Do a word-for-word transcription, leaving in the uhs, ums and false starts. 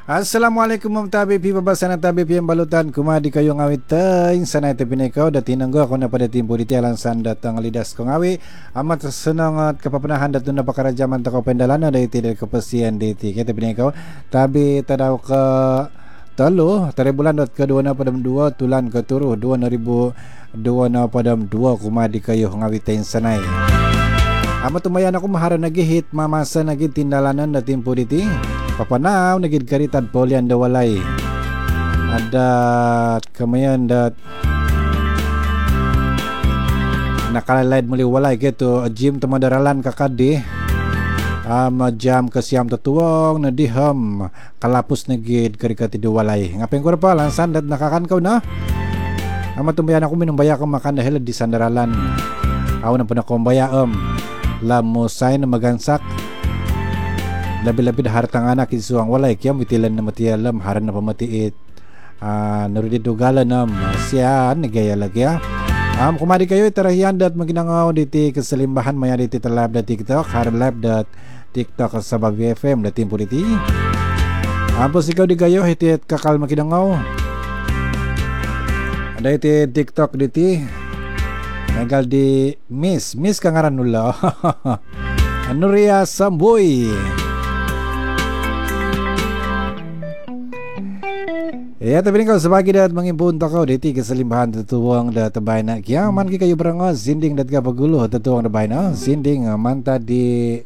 Assalamualaikum mga tabi pi babasa na tabi pi ang balutan kumadi kayo ngawit tayong sanay tabi na ikaw datinang ko ako na pada timpo di tialang sandat ang lidas ko ngawi amat senang at kapapanahan datun na pakarajaman tako pendalan ada iti dari kepesian di iti kita tabi na ikaw tabi tadaw ke talo tari bulan dot ke dua na padam dua tulan ke turuh dua na ribu dua na padam dua kumadi kayo ngawit tayong sanay amat tumayan ako mahara nagihit mamasa naging tindalanan na timpo di iti papanaw nagid karitan polian da walay ada kamayan dat nakalaid muli walay keto jim temadaralan kakadi am jam kesiam tetuwang na diham kalapus nagid karikati da walay ngapeng ko pa lang sandat nakakan kau na ama tumbayan ako minumbaya ko makan dahil di sandaralan aw na panakombaya om lamusay na magansak labi-labi da hartang anak isuang walay kaya mitilan na matialam haran na pamatiit uh, narudid dugalan nam siya nagaya lagi ya um, kumari kayo itarahiyan dat maginangaw diti kasalimbahan maya diti talab da TikTok haran live dat TikTok sa Babi F M da timpo diti ampos ikaw di kayo hitit kakal maginangaw ada iti TikTok diti nagal di Miss Miss kangaran nula Anuria Samboy. Ya tapi ni kau sebagi dat mengimpun takau deti keselimbahan tetuang da tabay na kiaman ki kayo barangos sinding dat ka pagulo tetuang da bay na sinding manta di